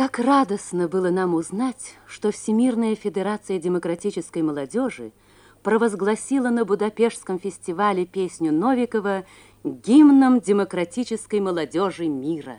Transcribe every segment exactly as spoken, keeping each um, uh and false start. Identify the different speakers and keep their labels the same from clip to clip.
Speaker 1: Как радостно было нам узнать, что Всемирная Федерация Демократической Молодежи провозгласила на Будапештском фестивале песню Новикова гимном демократической молодежи мира.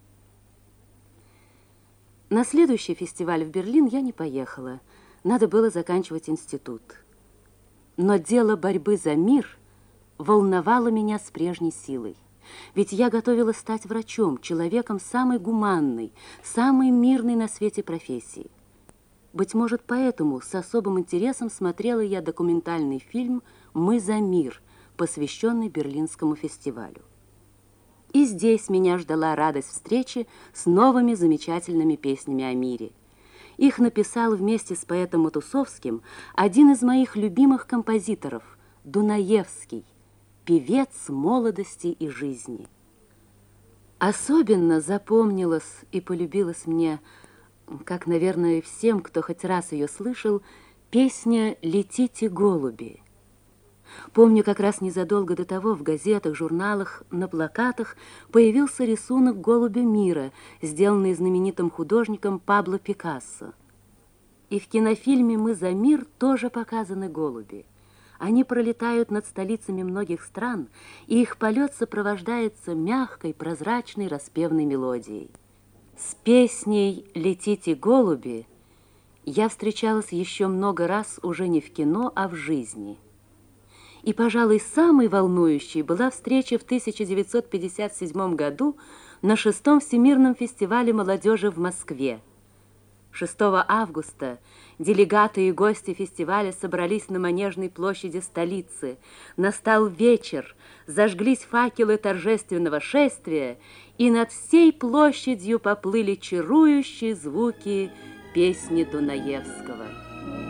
Speaker 1: На следующий фестиваль в Берлин я не поехала. Надо было заканчивать институт. Но дело борьбы за мир волновало меня с прежней силой. Ведь я готовилась стать врачом, человеком самой гуманной, самой мирной на свете профессии. Быть может, поэтому с особым интересом смотрела я документальный фильм «Мы за мир», посвященный Берлинскому фестивалю. И здесь меня ждала радость встречи с новыми замечательными песнями о мире. Их написал вместе с поэтом Матусовским один из моих любимых композиторов – Дунаевский, певец молодости и жизни. Особенно запомнилась и полюбилась мне, как, наверное, всем, кто хоть раз ее слышал, песня «Летите, голуби». Помню, как раз незадолго до того в газетах, журналах, на плакатах появился рисунок голубя мира, сделанный знаменитым художником Пабло Пикассо. И в кинофильме «Мы за мир» тоже показаны голуби. Они пролетают над столицами многих стран, и их полет сопровождается мягкой, прозрачной, распевной мелодией. С песней «Летите, голуби» я встречалась еще много раз уже не в кино, а в жизни. И, пожалуй, самой волнующей была встреча в тысяча девятьсот пятьдесят седьмом году на шестом Всемирном фестивале молодежи в Москве. шестого августа делегаты и гости фестиваля собрались на Манежной площади столицы. Настал вечер, зажглись факелы торжественного шествия, и над всей площадью поплыли чарующие звуки песни Дунаевского.